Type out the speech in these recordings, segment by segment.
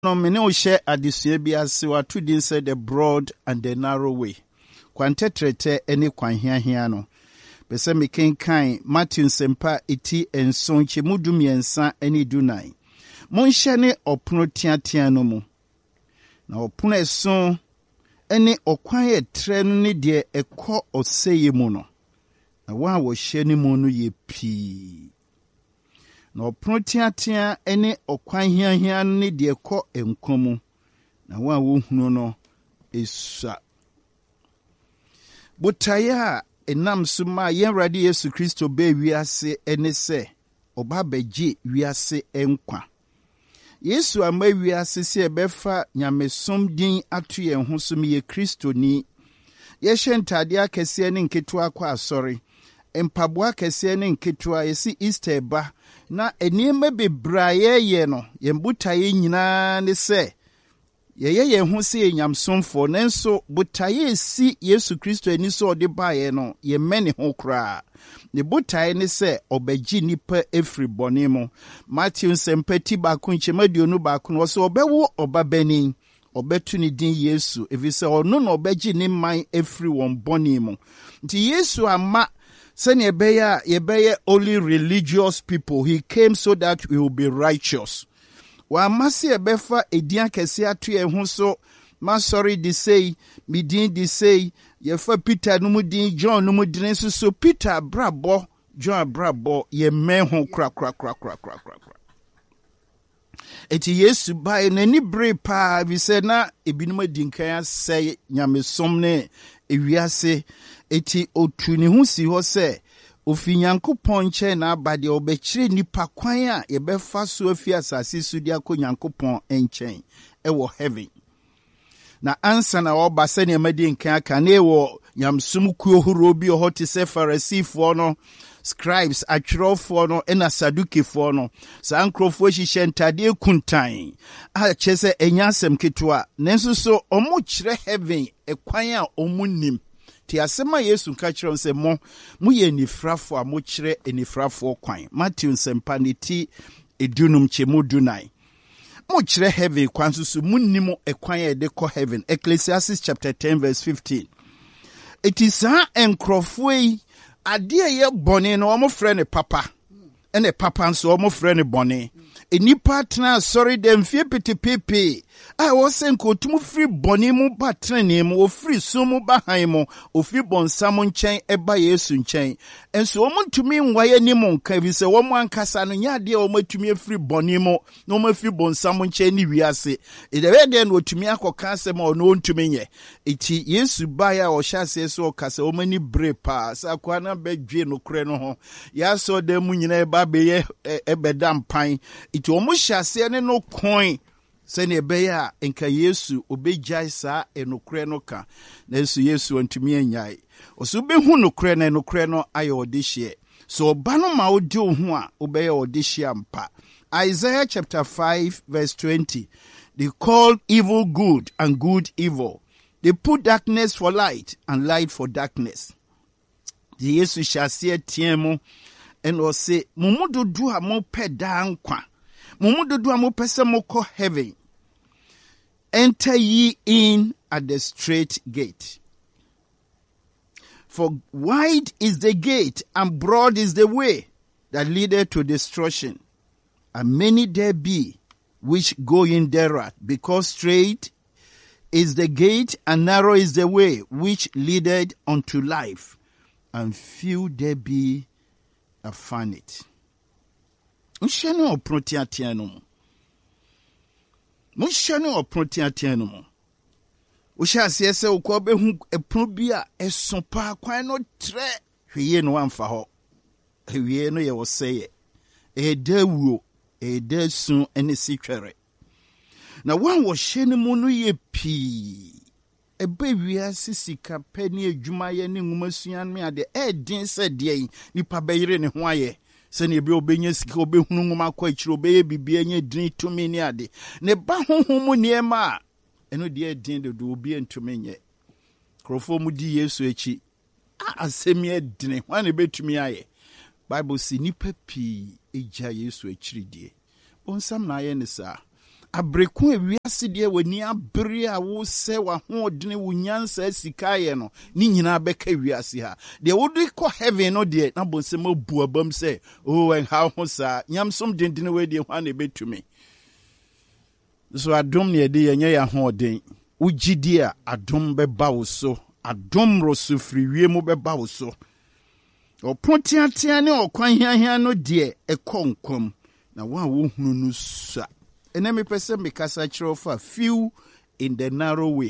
mene o share adesua bi ase watu din said the broad and the narrow way. Kwantetrete ene kwanhiahia no. Pese me kenkan Matthew Sempa eti enson chemudu miensa ene dunai. Monhye ne opono tiatia no mu. Na opono eson ene okwan etre no ne de ekọ oseye mu no. Na wa wo hye ne mu no ye pii. Na opono tiatia ene okwan hiahia no ne de ekọ enkomu. Na wa wo hunu no esua. Butaya enam suma yen radi Yesu Kristo be wiase ene se oba beji wiase enkwa. Yesu ama wiase se ebefa nyamesom din atu yen ho som ye Kristo ni. Ye hye akese ne nketua kwa asori. Empaboa akese ne nketua yesi Easter ba na eniema bebraye ye no yembutaye nyina ne se ye ho se nyamsomfo nenso butaye si Yesu Kristo ani so de bae no ye mene ho kra ne butaye ne se obagi nipa efri bonimo. Matthew sempati ba ko nchemaduonu ba ko no so obewo obabani obetu ni din Yesu evise ono no obagi ne man efri won bonimo. Nti Yesu ama sene yebeye only religious people. He came so that we will be righteous. Wa masi ebefa edian kese atu ye ho so ma sorry de say mi din de say ye fa Peter no mu din John no mu din so Peter brabo John brabo ye men ho kra. Eti Yesu bai na ni bre pa vi se na ebinom adinkan asɛ nyamesom ne ewiase eti otu ne ho si ho se ofi Nyankopɔn nkyɛ na abade obɛkyerɛ nipa kwan a yɛbɛfa so afi asase so di akɔ Nyankopɔn nkyɛn ɛwɔ heaven. Na ansa na ɔba sɛ ne amadi nkan aka na ɛwɔ nyamsom kuo horo bi ɔhɔ te sɛ Farisifoɔ no, scribes atwerɛfoɔ no ɛna Sadukifoɔ no. Saa nkurɔfoɔ hyehyɛ ntade kuntan a kyerɛ sɛ ɛnya asɛm ketewa nanso so ɔmo kyerɛ heaven ɛkwan a ɔmo nim. Ti asema Yesu ka kyerɛ sɛ mo ye nifrafo a mo kyerɛ enifrafo kwan. Matthew sempa ne ti edunum chemu dunai. Mo kyerɛ heaven kwan so munnim ekwan a de kɔ heaven. Ecclesiastes chapter 10 verse 15. It is enkrofo yi ade ye bɔne no ɔmo frɛ ne papa. Ene papa nso ɔmo frɛ ne bɔne. Enipa tena sorry dem fie petepepe. I was saying kotumu free boni mu ba trene mu o free sumu ba han mu o free bonsam nkyɛn eba Yesu nkyɛn enso omo ntumi nwaye ni mu nka bi sɛ wɔn ankasa no nya de o matumi free boni mu na o free bonsam nkyɛn ni wiase edebe de no otumi akɔka asɛm a ɔno ntumi nyɛ eti Yesu ba ya o hyase so ɔkasa o mani bre pa sa kwa na badwe no kore no ho ya so de mu nyina eba be ye ebeda mpan eti omo hyase ne no coin sene beya enka Yesu obejai saa enokre no ka na Yesu antumi anyai oso behu nokre na enokre no aye odehye so oba no ma odi ohu a obeya odehye ampa. Isaiah chapter 5 verse 20. They called evil good and good evil. They put darkness for light and light for darkness. The Yesu shase tiemo and o say mumududu a mo peda nkwa mumududu a mo pese mo ko heaven. Enter ye in at the straight gate. For wide is the gate and broad is the way that leadeth to destruction, and many there be which go in thereat, because straight is the gate and narrow is the way which leadeth unto life, and few there be that find it. Mushano oprotiatiano mo. Usha siese ukobe hu eprobia esompa kwan no tre hwie no amfa ho. Hwie no ye wo seye. Edawuo, edasun ene sitwere. Na wan wo hye ne mu no ye pii. Ebe wia sisika pani adwuma ye ne nwumasuan me ade edin se de nipa beyire ne ho aye. Sene ebe obenya sika obehunu nwoma kwa akiro obeye bibia nya din tumi ne ade ne ba honhom niema eno de din de obi entumi nye krofo mu di Yesu echi asemi edine wan betumi aye Bible si nipa pi eja Yesu echiri die onsam na aye ne sa Abreku ewiase de wani abere a wo se wa hoodene wo nyansa sikaye no ni nyina beka wiase ha de wodi kɔ heaven no de na bonsem abu abam se oh en ha ho sa nyamsom dendene we de hwa na betumi so adom ne de yenye ya hooden wo gidi a adom beba wo so adom roso friwie mu beba wo so opontiatia ne okwan hiahia no de ekonkom na wa wo hunu no sa enemy person mikasa chirofa few in the narrow way.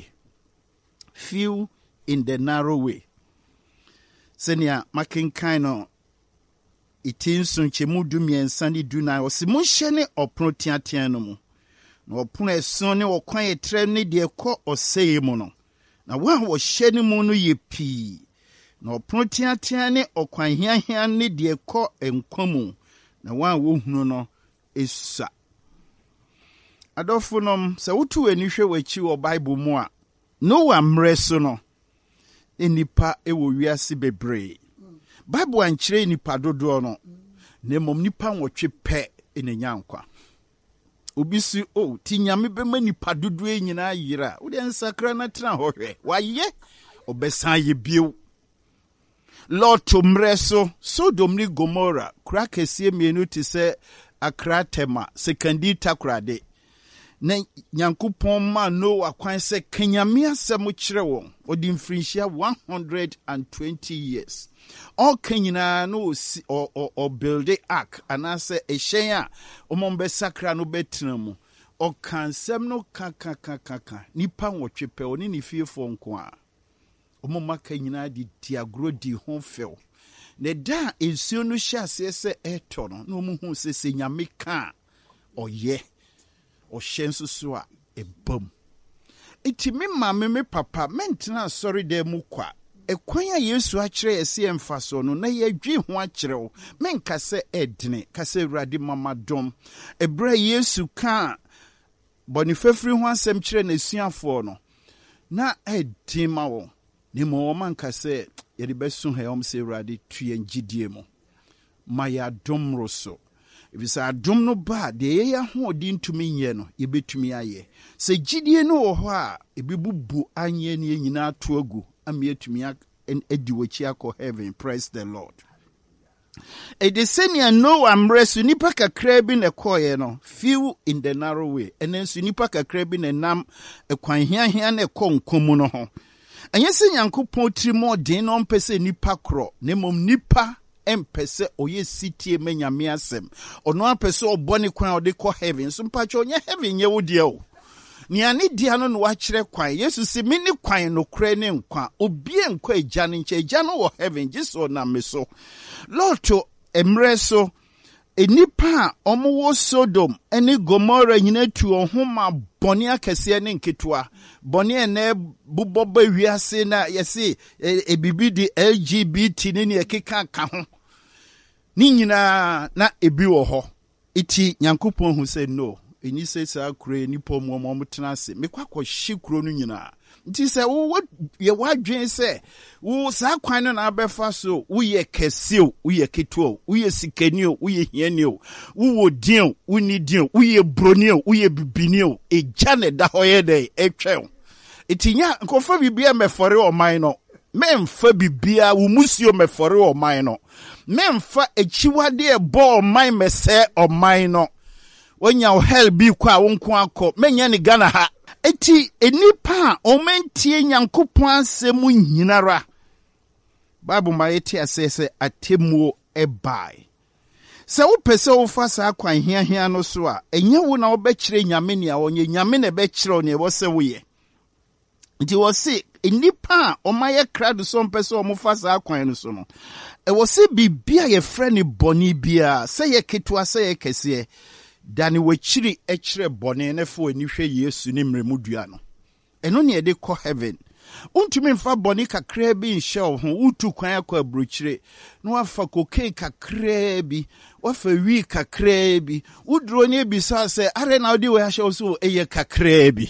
Few in the narrow way. Senia makinkan no itinsun chemu du miensa ni du na osi mo hye opno tiatia no mu. Na opno eson ne okwan etre ne de kɔ oseye mu no. Na wa wo hye ne mu no ye pii. Na opno tiatia ne okwan hiahia ne de kɔ enkwamu. Na wa wo hunu no esa. Adofunom se wotu ani hwe wachi wo Bible mu a Noah mreso no enipa ewo wiase bebre Bible ankyere nipa dodo no na mom nipa nwotwe pɛ enenya nkwa obi si ti nyame bema nipa dodo enyina yira wo de nsakra na tena hohwe waye obesan ye bio Lot mreso Sodom ni Gomorrah kura kese mienu ti se Akratema sekandi takrade na Nyankopɔn ma Noah kwan se kenyame asɛm kyerɛ wɔn odi mfrinhyia 120 years all kenyina no o build ark anase ehyen a omombe sakra no betena mu o kansɛm no kaka nipa nwotwe pɛ oni ne fiefo nko a omoma kenyina di diagro di ho fɛw ne da ensuo no hyɛ ase se ɛtɔ no na omuhu se nyame ka ɔyɛ o shensu so a ebam iti me mama me papa mentena sorry de mu kwa ekwan a Yesu akyerɛ ese emfa so no na yedwi ho akyerɛw menka se edene ka se Awurade mama dom ebra Yesu ka bonifafiri ho asɛm kyerɛ na suafo no na edin ma wo ne mo manka se yede besu ha yom se Awurade tuen gidie mu ma ya dom roso Visa adom no ba de ye ho odi ntumi nye no ye betumi aye se gidie no wo ho a ebibubu anye ne nyina to agu ame etumi edi wachi akọ heaven. Praise the Lord. E de senia Noah mresu nipa kakra bi na koye no few in the narrow way enensu nipa kakra bi na nam ekwan hiahia na ekonkomu no ho enye se Nyankopɔn trimo den no mpese nipa kro ne mom nipa empese oye sitie menyame asem ono apese obone kwan ode kɔ heaven so mpacho onye heaven ye wodie o ni ani dia no no wakyerɛ kwan Yesu se mini kwan no kra ne nkwa obie nkwa agya ne nche agya no wɔ heaven giso na meso loto emre so enipa omo Sodom ene Gomorrah nyina tu ohoma bɔne akɛse ne nketoa bɔne ene bubɔba wiase na yɛse ebibi di LGBT ne ne ekeka ka ho ni nyina na ebi wɔ hɔ iti Nyankopɔn hu sɛ no eni sɛ saa kure nipa mo tena ase mekwa hye kuro no nyina nti sɛ wo ye wadwen sɛ wo saa kwan no na abefa so wo ye kɛse o wo ye keto wo ye sikani o wo ye hiani o wo din o wo ni din o wo ye broni o wo ye bibini o egya ne da hɔ ye dɛ etwɛn itinya nkofa bibia mefore ɔman no memfa bibia wo musio mefore ɔman no memfa echiwade ebo ɔman mese ɔman no wonya o hell bi kwa wo nko akɔ menya ne Ghana ha eti enipa o mentie Nyankopɔn asɛm nyinara Bible ma yeti asese atemuo ebai se wo pese wo fa sa kwan hiahia no so a enye wo na wo bekyire nyame ne a onye nyame ne bekyire ne wo se wo ye nti wo se enipa o ma ye krado so mpese o mo fa sa kwan no so no e wo se bibia ye frɛ ne boni bia se ye ketua se ye kese dani wachiri echire bone ne fo ani hwe Yesu ne mremu dua no eno ne de kɔ heaven untumi mfa bone kakra bi nhye ho utu kwan akɔ abrochire no afa cocaine kakra bi wafa wi kakra bi udro ne bi sa sɛ are na odi we ahye so eye kakra bi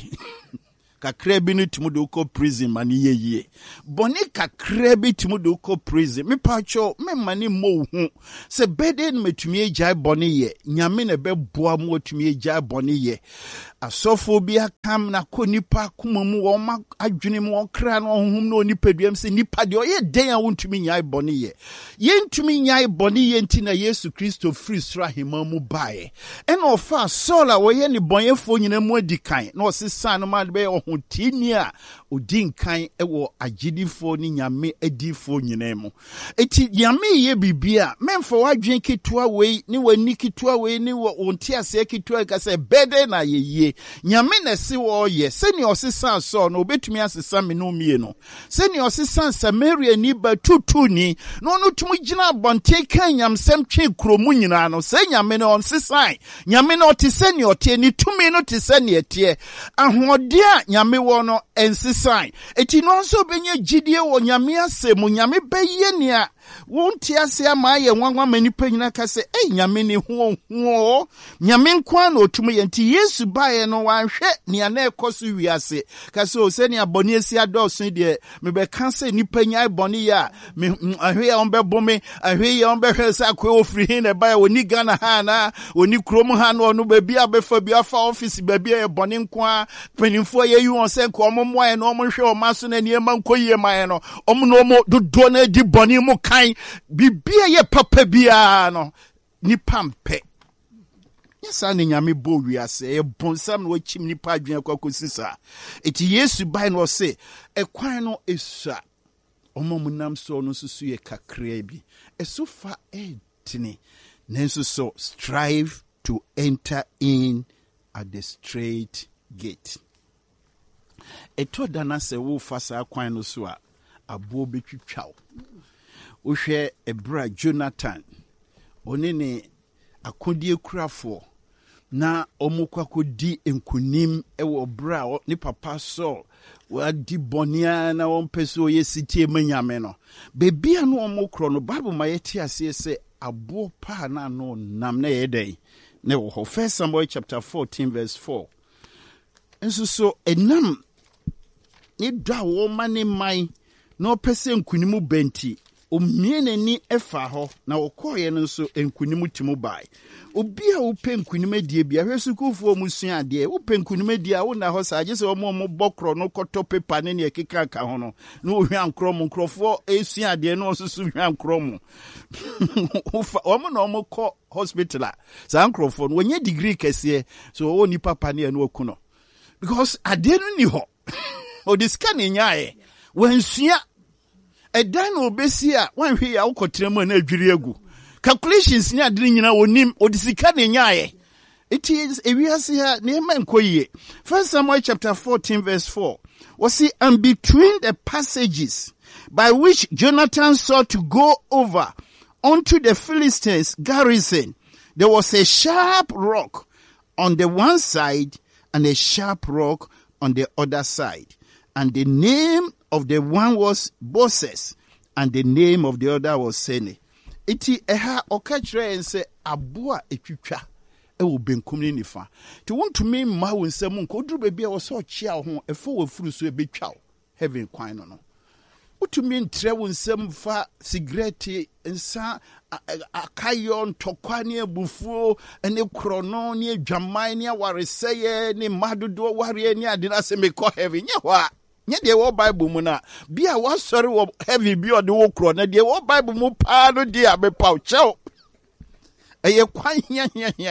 kakra bi no tumu de ko prison mani yeye bone kakra bi tumu de ko prison me pacho me mani mo hu se beden metumi agya bone ye nyame na be boa mo tumi agya bone ye asofo bi akam na kɔ nipa kuma mu wɔn adwene mu ɔkra no ɔhom no nipaduam sɛ nipa deɛ ɔyɛ den a wontumi nyae bɔne yɛ yɛntumi nyae bɔne yɛ nti na Yesu Kristo firi soro ahema mu baeɛ ɛna ɔfa Saul a wɔyɛ ne bɔnyɛfoɔ nyina mu adi kan na ɔsesa no ma de bɛyɛ ɔhotiini a odi nkan ɛwɔ agyidifoɔ ne nyame adifoɔ nyina mu eti nyame yɛ bibia memfa wadwen ketewa wei ne wani ketewa wei ne wonte ase ketewa ka sɛ bɛde na yɛyie nyame na se wɔyɛ sɛnea ɔsesa Saul no obetumi asesa me no mie no sɛnea ɔsesa Samaria ni ba tutuni no no tumi gyina abɔnten kan nyamsɛm twe kuromu nyinaa no sɛ nyame no ɔnsesan nyame no ɔte sɛnea ɔte ni tumi no te sɛnea ɛteɛ ahoɔde a nyame wɔ no ɛnsesan eti no nso bɛnya gyidie wɔ nyame asɛm nyame bɛyɛ nea wonte ase ama ayɛ nwanwa ma nipa nyina ka sɛ nyame ne ho nyame nkwa na otumi yɛ nti Yesu baeɛ no wanhwɛ nea na ɛkɔ so wiase ka sɛ sɛnea bɔne asi adɔɔso deɛ mebɛka sɛ nipa nya bɔne yɛ a ahwe a ɔmbɛbɔ me ahwe yɛ ɔmbɛhwɛ sɛ akɔɛ ofiri hin na ɛbaeɛ wɔni Ghana ha na wɔni kurom ha no ɔno baabi a bɛfa bi afa office baabi a yɛ bɔne nkwa panimfoɔ yɛyi wɔn sɛ nka ɔmo mmoaeɛ na ɔmo nhwɛ ɔma so na nneɛma nkɔ yie maɛ no ɔmo na ɔmo dodoɔ no adi bɔne mu bibia ye papa bia no nipa mpɛ yesa ne nyame bo wiase e bonsam no wachim nipa adwen akokosisa eti Yesu bai no se ekwan no esua omomunam so no susu ye kakra bi esofa etini nenso so strive to enter in at the straight gate eto dana se wo fasa kwan no so a abo betwitwaw wohwɛ ebra Jonathan one ne akodie kurafo na omukwakodi enkunim ewo bra ne papa so wadi bonia na wonpeso ye sitie manyame no bebia no omukro no Bible ma yeti ase se abo pa na no nam na yedai na wo 1 Samuel chapter 14 verse 4 enso so enam ni dwa wo mane mai na opese enkunimu benti omiene ni efa ho na okoye no so enkunimu timu bai obi a wope nkunim die bia hwesukufo musua ade wope nkunim die a wona ho sa agese omo bokro no koto paper ne ne ekeka ka ho no na ohwa nkrom nkrofo esua ade no osusu hwa nkrom omo na omo ko hospital a sa nkrofo no wonye degree kese so wo ni papa ne no akuno because ade no ni ho odiska ne nyaaye wansua edan no obesi a wanhwe ya ukotrem na adwiri agu calculations ni adini nyina onim odisika ne nyaaye it is ewiase ha ne man koyie 1 Samuel chapter 14 verse 4 was see and between the passages by which Jonathan sought to go over onto the Philistines garrison there was a sharp rock on the one side and a sharp rock on the other side, and the name of the one was Boses, and the name of the other was Sene. Iti eha okachre ense aboa etwitwa ewo benkum ni nifa. Ti wontumi ma wo nsam nko duru bebi a wo so chia ho efo wo furu so ebetwa heaven kwan no. Utumi ntre wo nsam fa cigarette nsa akayo ntokwa ne abufuo ene krono ne adwaman ne awareseye ne madodo ware ne ade na se mekɔ heaven nye ho a nye de wo Bible mu na bia wo sɔre wo heavy bi ode wo kro na de wo Bible mu pa no de abepaw chew eye kwan ya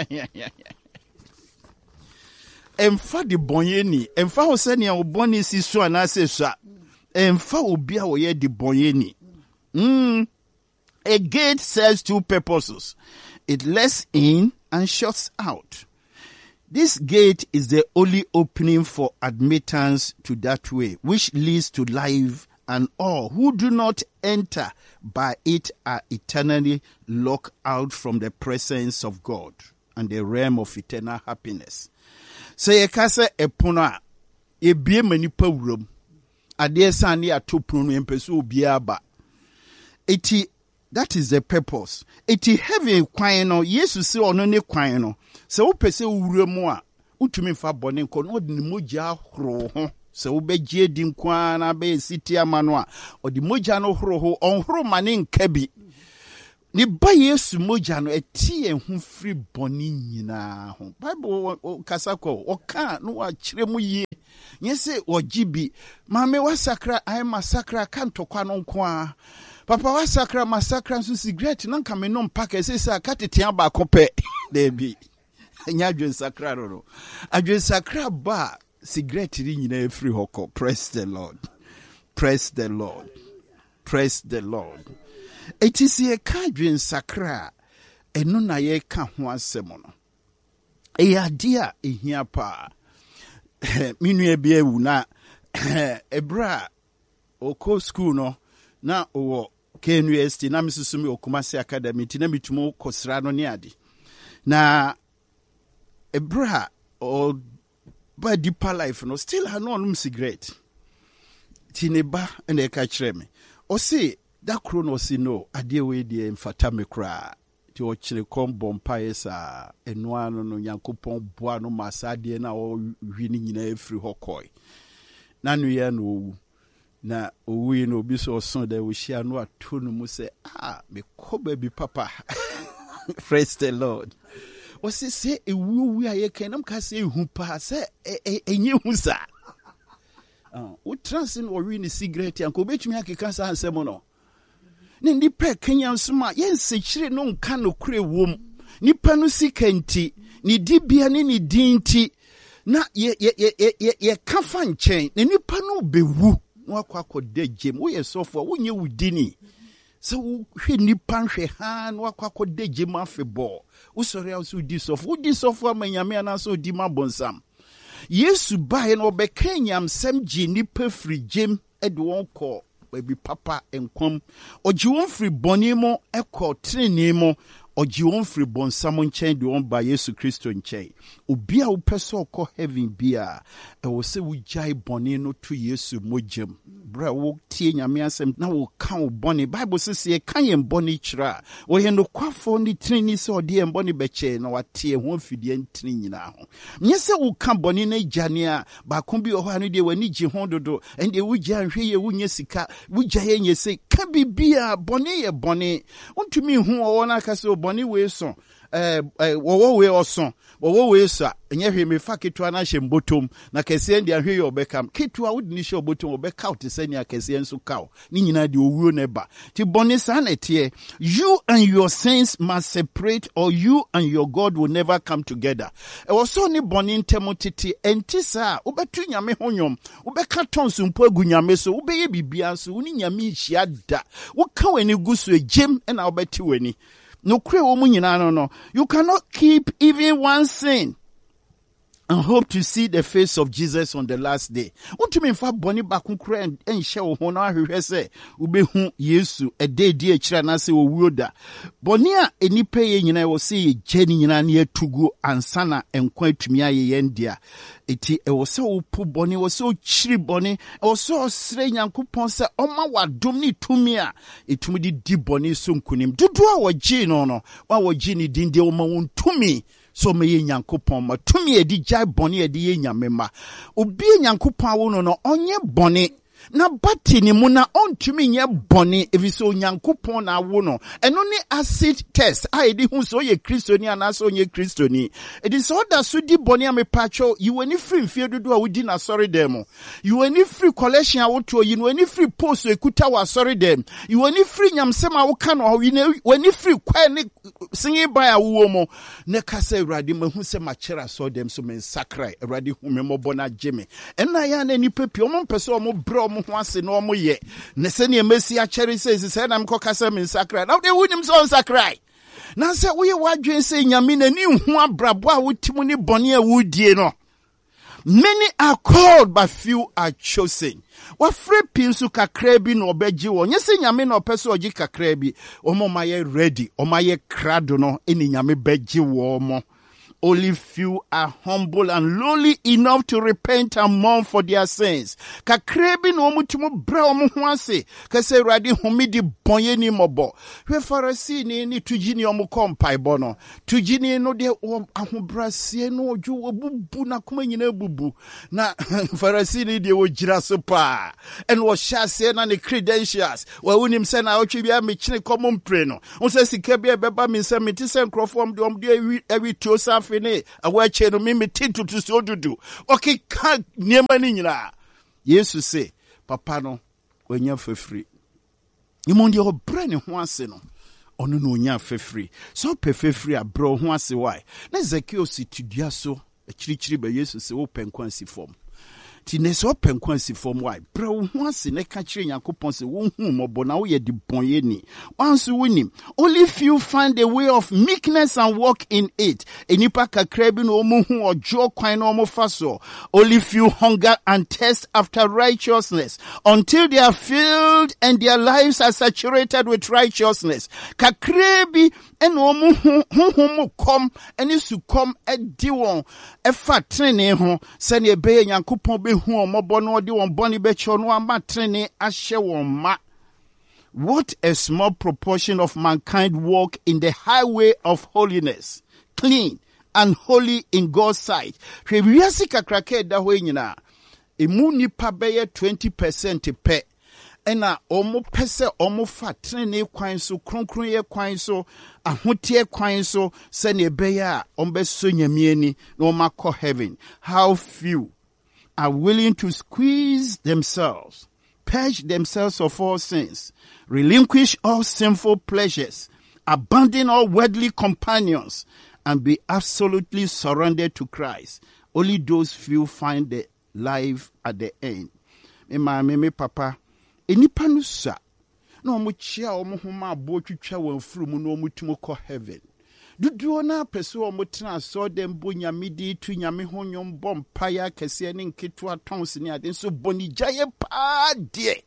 emfa de bonyeni emfa ho se ne wo boni si so anase so emfa obi a wo ye de bonyeni A gate serves two purposes. It lets in and shuts out. This gate is the only opening for admittance to that way, which leads to life, and all who do not enter by it are eternally locked out from the presence of God and the realm of eternal happiness. So ye kase epona e bie manipa wuram ade sane atopro no empeso obia ba. Eti that is the purpose. Eti heaven kwan no Yesu se ono ne kwan no. Se wo pese wuram a utumi fa bone nko no de mogya horo ho. Se wo begye di nkwa na be siti ama no a odi mogya no horo ho onhoro mane nka bi. Ni ba Yesu moja no eti hu free boni nyina ho. Bible kasako oka no wa kire mu ye. Nyese ojibi. Mame wasakra ai masakra kan tokwa no nko a. Papa wasakra masakra so cigarette nan ka me no mpaka sesa katetia ba kope. Debi. Nya adwen sakra ro. Adwen sakra ba cigarette ri nyina free hoko. Praise the Lord. Praise the Lord. Praise the Lord. It is a kadwin sakra eno na ye ka ho asem no. E adia ehia pa. Minu e bia wu na ebra oko school no na owo KNUST na misusumi Okumasi Academy ti na mitumo kosra no ne ade. Na ebra o ba deeper life no still ha no cigarette. Tineba and e ka kire me. O say that chrono si no ade we de mfata me kra ti o kire kom bompae sa eno ano no Nyankopon boa no masade na o hwini nyina efri hokoi na nu ye no na owi no bi so son da wo hia no ato no mu se me ko ba bi papa. Praise the Lord. O se ewu wi aye kenam ka se hu pa se enye hu sa o transin o wi ni cigarette anko betumi akeka sa ansem no ne nipa Kenya nsoma yensechire no nka no kure wom nipa no sikanti ni dibia ne ni dinti na ye kafa nchen ne nipa no bewu no akwakoda gem wo ye sofo wo nye wudini so hwe nipa hwe ha no akwakoda gem afebo wo sori a so di sofo amanyame ana so di mabonsam Yesu bae no be Kenyam sem gi nipa fri gem ede won ko baby papa enkom oji won free boni mo ekọ treni mo oji won free bonsam nchen de won ba Yesu Kristo nchen obi a wo pese okọ heaven bia e wo se wo jai boni no to Yesu mojem bra wo tie nyame asem na wo kan wo boni Bible says ye kan ye boni kira wo he no kwafo ni treni se ode ye boni beche na watie ho fidie ntini nyina ho nye se wo kan boni na jane a ba kon bi ho anu de wani gi ho dodo ende wo gya hwe ye wo nye sika wo gya ye nye se ka bibia boni ye boni untumi hu wo na ka se boni we so wo we oso wo we so enye hwe me fa ketua na hye mbotom na kese ndi ahwe ye obekam ketua wo ni hye obotom obeka out sani akese enso kaw ni nyina de owuo na ba ti boni sa na tie you and your sins must separate or you and your God will never come together e wo so ni boni ntemo tete enti sa obetu nyame honyom obeka tonso mpo agu nyame so obeye bibia so uni nyame hia da wo ka wani guso egem na obeti wani no kure wo mu nyina no you cannot keep even one sin and hope to see the face of Jesus on the last day. Untumi mfa boni bakunkure enhye wo ho na ahwehwe se ubehu Yesu ededi akira na se owuo da. Boni a enipe ye nyina wo se ye jeni nyina na etugu ansana enkwa atumi aye yendia. Eti e wo se opu boni wo se ochiri boni e wo se osre Nyankopon se oma wadom ni tumi a etumi di boni so nkunim. Dudu a wo gi no wa wo gi ni dinde wo ma won tumi so me ye Nyankopon ma tumi edi jai boni edi ye nyame ma obi Nyankopon awo no onye boni na bati ni mu na ontumi nye boni eviso Nyankopon na awo no eno ni acid test a edi hu so ye kristoni ana so ye kristoni edi so da so di boni amepacho yiweni free mfie dodo a wodi na sorry dem yiweni free collection a woto yiweni free post ekuta wa sorry dem yiweni free nyamsem a wo ka no yiweni free kwa ni singi ba ya wo mo ne kasa Awurade mahu se machera so dem so men sakrai Awurade hu me mo bona jeme ena ya na ni pepi o mo mpese o mo bro mo ho ase no mo ye ne se ne mesi a chere se na mko kasa men sakrai na de wunim so sakrai na se wo ye wadwen se nyame na ni hu abrabo a wotimu ni bone a wudie no. Many are called but few are chosen. Wa free pinsu kakra bi no obeji wo nyese nyame na opese oji kakra bi omo maye ready omo maye krado no eni nyame beji wo mo Only few are humble and lowly enough to repent and mourn for their sins. Kakrebi no mutumu bra omu huase. Kase radi humidi bonye ni mobo. We farasi ni tujini omu kompai bono. Tujini no de ahubrasiye no oju wabubu na kuma nyine bubu. Na farasi ni de wajiraso pa. And was shase na ni credentials. Wa unim se na ochibia michine komu mpreno. Unse sikebia beba minse mitise nkrofo mdi ewi tiosa fene. Awa cheno mimi titu tusiodudu. Okay, ka niema ni nyina. Yesu se, papa no, wenya free. Imondi obre ni huase no. Onu no nya free. So pe free a bro huase why. Na Zekio si tudia so, chiri be Yesu se open kwansi form. Ti ne so open kwansi form why. Bro huase ne ka chiri Nyankopon se wo hu mobo na wo ye di bonye ni. Once winim, only few find a way of meekness and walk in it. Enipa kakra bi no omo hu ojo kwan no omo faso. Only few hunger and thirst after righteousness until they are filled and their lives are saturated with righteousness. Kakra bi eno omo hu kom eni su kom edi won efa trene ho se ne be Nyankopon be hu omobo no odi won boni be cho no ama trene ahye won ma. What a small proportion of mankind walk in the highway of holiness, clean and holy in God's sight. Hwewiyasi kakrake da ho nyina. Emu nipa beye 20% pe. Ena omo pese omo fa trene kwan so kronkron ye kwan so ahotie kwan so se ne beye a ombe so nyamieni no makọ heaven. How few are willing to squeeze themselves, purge themselves of all sins, relinquish all sinful pleasures, abandon all worldly companions, and be absolutely surrendered to Christ. Only those few find the life at the end. Me papa, enipa no sa na omo chia omo homa abo twitwa wan furu no omo tumo kọ heaven. Duduo na pese omo tena so dem bo nyame di tu nyame honyom bom paya kese ne nketu atons ne ade so boni jaye pa de.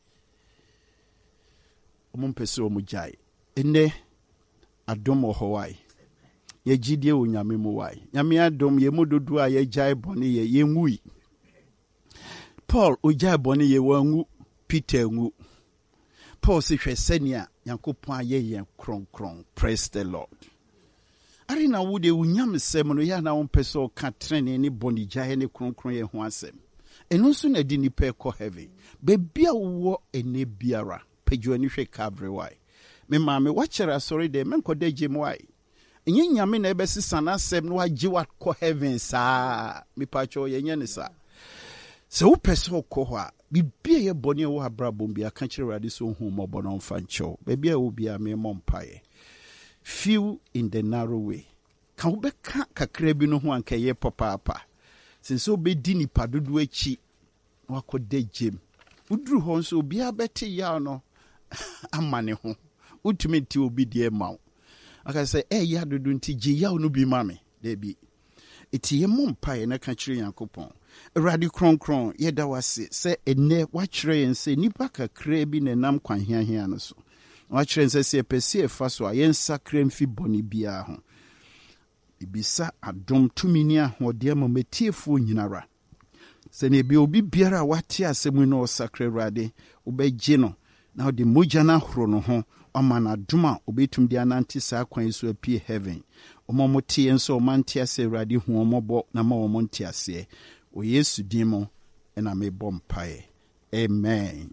Omo pese omo jaye. Ene adom ohowai. Ye gidie o nyame mo wai. Nyame adom ye mododu a ye jaye boni ye ngui. Paul o jaye boni ye wangu, Peter ngu. Paul se hwesenia Nyankopon aye ye kron. Praise the Lord. Ari na wude unyam sem no ya na wonpeso ka trene ni boni jaye ne kronkron ye ho asem. Eno so na di ni pe ko heaven. Be bia wo ene biara pejo ani hwe kabre wai. Me maame wachera sorry de menkoda gem wai. Enye nyame na ebesisa na asem no agi wa ko heaven sa. Me pacho ye nya ne sa. Se wo peso ko ho a bibia ye boni wo abrabom bia ka kire rade so hu mo bono mfa ncho. Be bia wo bia me mompaye. Few in the narrow way. Kan ube ka kakra bi no ho anka ye papa. Since obe di nipa dodo achi wako de gem. Udru ho nso obi abete ya no amane ho. Utumi ti obi de ma. Aka say ya dodo nti gi ya no bi ma me. There be. Eti ye mompae na ka kire Yankopon. Erade kronkron ye da wase se ene wa kire yen se nipa kakra bi ne nam kwan hia no so. Wachire se pese fa so ayen sakra mfi boni bia ho. Ibisa adom tumini ahode amametiefo nyinara. Se ne bi obi biara wate asemu no sakra rade obegye no na ode moja na horo no ho amana duma obetum dia nanti sa kwan so apie heaven. Omomote enso omanti ase rade hu omobo na ma omonti ase. O Yesu dimo ena me bompae. Amen.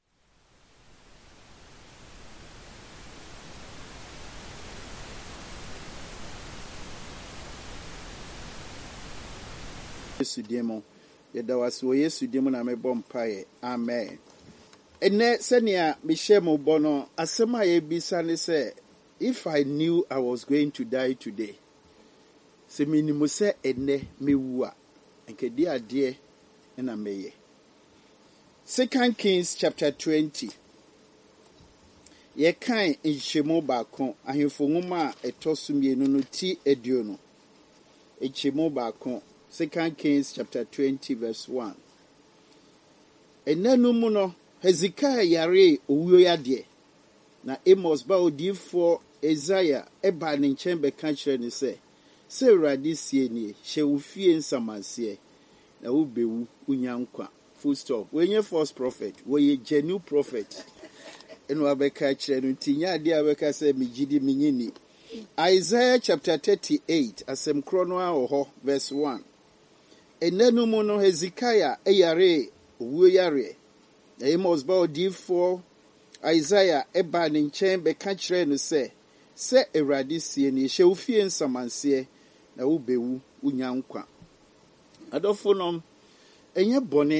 Yesu demo yeda wase o Yesu demo na me bompae. Amen. Ene senia mishemo bono asema ye bisa ne se if I knew I was going to die today se minimo se ene mewu a enkedi ade na meye. 2 Kings chapter 20 ye kan enhyemo baako ahemfo nwoma etosumienu no ti edio no enhyemo baako 2 Kings chapter 20 verse 1. Enanu mu no Hezekiah yare owuo yade na Amos ba odifo Isaiah eba ne nkyɛn bɛka kyerɛ ne sɛ sɛ Awurade sie nie, hyɛ wo fie nsamanseɛ na wobɛwu wonya nkwa. Full stop. Wɔnyɛ false prophet, wɔyɛ genuine prophet. Ɛna wabɛka kyerɛ no nti nya ade a bɛka sɛ megyidi menyini. Isaiah chapter 38 asɛm korɔ no a wɔ hɔ verse 1. Ɛnɛ no mu no Hezekiah ɛyare owuo yare. Amos ba odiifoɔ Isaiah ɛba ne nkyɛn bɛka kyerɛ no sɛ Awurade sie nie, hyɛ wo fie nsamanseɛ na wobɛwu wonya nkwa. Adɔfo nom, ɛnyɛ bɔne